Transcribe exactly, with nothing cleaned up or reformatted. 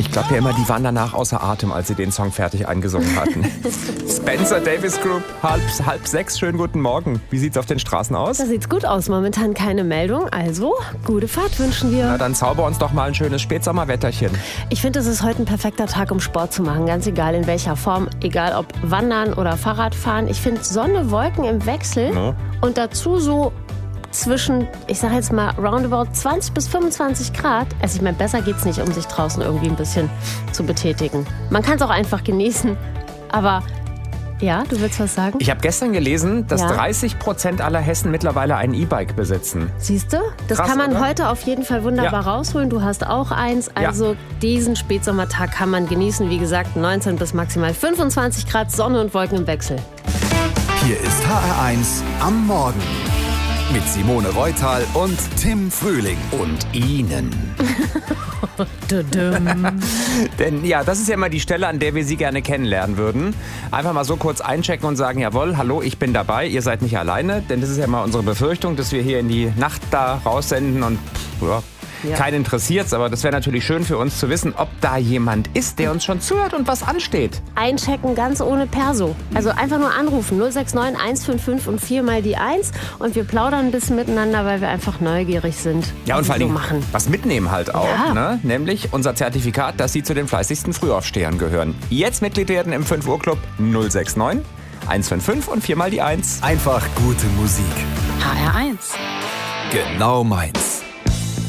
Ich glaube ja immer, die waren danach außer Atem, als sie den Song fertig eingesungen hatten. Spencer Davis Group, halb, halb sechs, schönen guten Morgen. Wie sieht's auf den Straßen aus? Da sieht's gut aus, momentan keine Meldung, also gute Fahrt wünschen wir. Na, dann zauber uns doch mal ein schönes Spätsommerwetterchen. Ich finde, es ist heute ein perfekter Tag, um Sport zu machen, ganz egal in welcher Form, egal ob Wandern oder Fahrradfahren. Ich finde Sonne, Wolken im Wechsel No. und dazu so zwischen, ich sage jetzt mal, roundabout zwanzig bis fünfundzwanzig Grad. Also ich meine, besser geht's nicht, um sich draußen irgendwie ein bisschen zu betätigen. Man kann es auch einfach genießen, aber ja, du willst was sagen? Ich habe gestern gelesen, dass Ja. dreißig Prozent aller Hessen mittlerweile ein E-Bike besitzen. Siehst du? Das Krass, kann man oder? heute auf jeden Fall wunderbar Ja. rausholen. Du hast auch eins. Also diesen Spätsommertag kann man genießen. Wie gesagt, neunzehn bis maximal fünfundzwanzig Grad, Sonne und Wolken im Wechsel. Hier ist H R eins am Morgen. Mit Simone Reutal und Tim Frühling. Und Ihnen. Dudum. Denn ja, das ist ja immer die Stelle, an der wir Sie gerne kennenlernen würden. Einfach mal so kurz einchecken und sagen, jawohl, hallo, ich bin dabei, ihr seid nicht alleine. Denn das ist ja immer unsere Befürchtung, dass wir hier in die Nacht da raussenden und ja, Ja. keinen interessiert's. Aber das wäre natürlich schön für uns zu wissen, ob da jemand ist, der uns schon zuhört und was ansteht. Einchecken ganz ohne Perso. Also einfach nur anrufen. null sechs neun eins fünf fünf und viermal die eins. Und wir plaudern ein bisschen miteinander, weil wir einfach neugierig sind. Ja, und was vor sie allem so machen. was mitnehmen halt auch. Ja. Ne? Nämlich unser Zertifikat, dass Sie zu den fleißigsten Frühaufstehern gehören. Jetzt Mitglied werden im fünf Uhr Club null sechs neun eins fünf fünf und viermal die eins. Einfach gute Musik. H R eins. Genau meins.